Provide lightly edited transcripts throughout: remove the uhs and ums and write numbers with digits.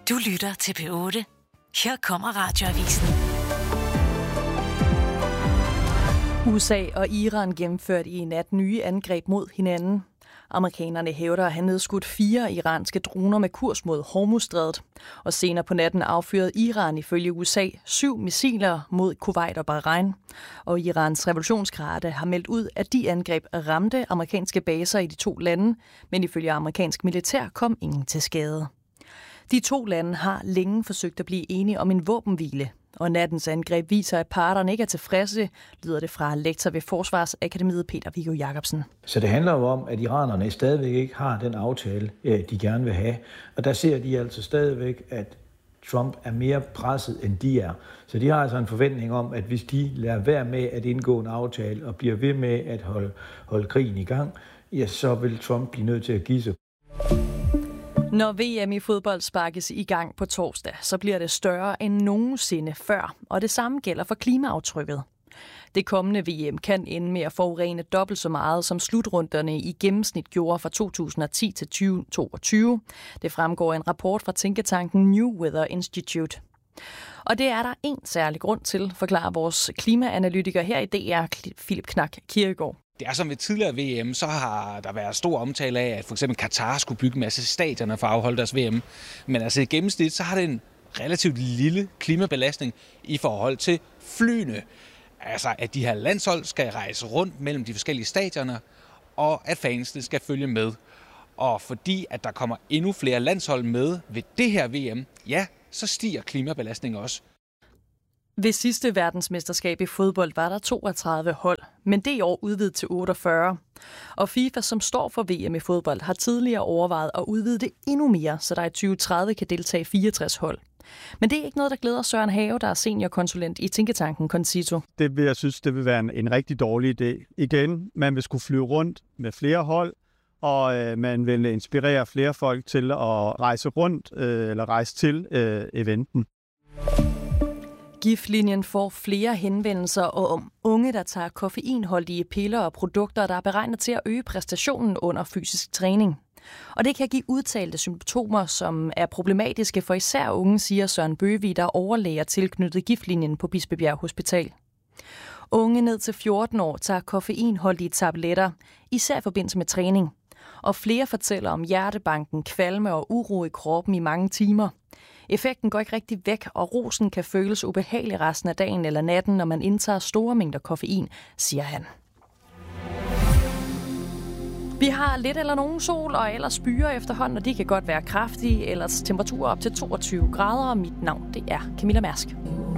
Du lytter til P8. Her kommer Radioavisen. USA og Iran gennemførte i nat nye angreb mod hinanden. Amerikanerne hævder at have nedskudt 4 iranske droner med kurs mod Hormuzstrædet. Og senere på natten affyrede Iran ifølge USA 7 missiler mod Kuwait og Bahrain. Og Irans revolutionsgarde har meldt ud, at de angreb ramte amerikanske baser i de 2 lande, men ifølge amerikansk militær kom ingen til skade. De 2 lande har længe forsøgt at blive enige om en våbenhvile. Og nattens angreb viser, at parterne ikke er tilfredse, lyder det fra lektor ved Forsvarsakademiet Peter Viggo Jacobsen. Så det handler jo om, at iranerne stadigvæk ikke har den aftale, de gerne vil have. Og der ser de altså stadigvæk, at Trump er mere presset, end de er. Så de har altså en forventning om, at hvis de lader være med at indgå en aftale og bliver ved med at holde krigen i gang, ja, så vil Trump blive nødt til at give sig. Når VM i fodbold sparkes i gang på torsdag, så bliver det større end nogensinde før, og det samme gælder for klimaaftrykket. Det kommende VM kan ende med at forurene dobbelt så meget, som slutrunderne i gennemsnit gjorde fra 2010 til 2022. Det fremgår af en rapport fra tænketanken New Weather Institute. Og det er der en særlig grund til, forklarer vores klimaanalytiker her i DR, Philip Knak Kirkegaard. Det er som ved tidligere VM, så har der været stor omtale af, at for eksempel Katar skulle bygge en masse stadioner for at afholde deres VM. Men altså i gennemsnit, så har det en relativt lille klimabelastning i forhold til flyene. Altså at de her landshold skal rejse rundt mellem de forskellige stadioner, og at fansene skal følge med. Og fordi at der kommer endnu flere landshold med ved det her VM, ja, så stiger klimabelastningen også. Ved sidste verdensmesterskab i fodbold var der 32 hold, men det er i år udvidet til 48. Og FIFA, som står for VM i fodbold, har tidligere overvejet at udvide det endnu mere, så der i 2030 kan deltage 64 hold. Men det er ikke noget, der glæder Søren Have, der er seniorkonsulent i tænketanken Concito. Jeg synes, det vil være en rigtig dårlig idé. Igen, man vil skulle flyve rundt med flere hold, og man vil inspirere flere folk til at rejse rundt eller rejse til eventen. Giftlinjen får flere henvendelser om unge, der tager koffeinholdige piller og produkter, der er beregnet til at øge præstationen under fysisk træning. Og det kan give udtalte symptomer, som er problematiske for især unge, siger Søren Bøgevig, der er overlæger tilknyttet Giftlinjen på Bispebjerg Hospital. Unge ned til 14 år tager koffeinholdige tabletter, især i forbindelse med træning. Og flere fortæller om hjertebanken, kvalme og uro i kroppen i mange timer. Effekten går ikke rigtig væk, og rusen kan føles ubehagelig resten af dagen eller natten, når man indtager store mængder koffein, siger han. Vi har lidt eller nogen sol, og ellers byer efterhånden, og de kan godt være kraftige, ellers temperaturer op til 22 grader, og mit navn det er Camilla Mærsk.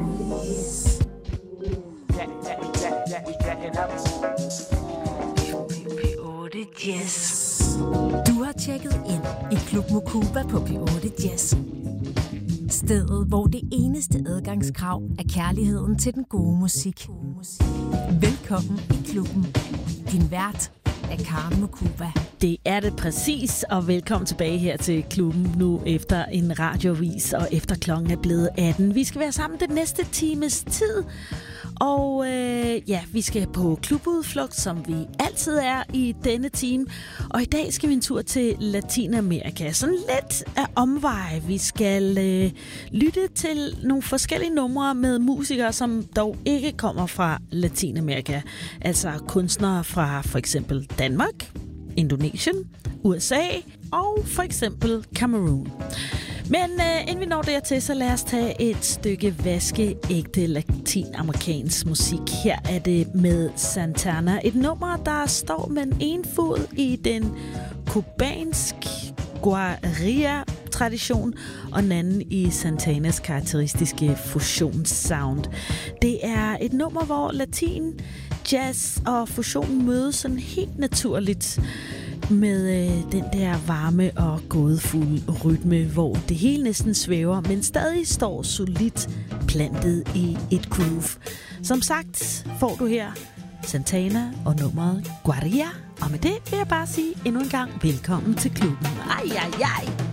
Yes. Du har tjekket ind i Klub Mokuba på P8 Jazz. Stedet, hvor det eneste adgangskrav er kærligheden til den gode musik. Velkommen i klubben. Din vært er Karen Mokuba. Det er det præcis, og velkommen tilbage her til klubben nu efter en radiovis og efter klokken er blevet 18. Vi skal være sammen den næste times tid. Og vi skal på klubudflugt, som vi altid er i denne time. Og i dag skal vi en tur til Latinamerika. Sådan lidt af omveje. Vi skal lytte til nogle forskellige numre med musikere, som dog ikke kommer fra Latinamerika. Altså kunstnere fra for eksempel Danmark, Indonesien, USA og for eksempel Cameroon. Men inden vi når dertil, så lad os tage et stykke vaskeægte latinamerikansk musik. Her er det med Santana. Et nummer, der står med en fod i den kubansk guarilla-tradition, og den anden i Santanas karakteristiske fusionssound. Det er et nummer, hvor latin, jazz og fusion mødes sådan helt naturligt med den der varme og gådefulde rytme, hvor det hele næsten svæver, men stadig står solidt plantet i et groove. Som sagt får du her Santana og nummeret Guarilla, og med det vil jeg bare sige endnu en gang velkommen til klubben. Ej, ej, ej.